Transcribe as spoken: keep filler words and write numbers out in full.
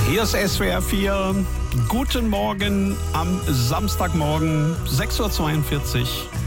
Hier ist S W R vier. Guten Morgen am Samstagmorgen, sechs Uhr zweiundvierzig.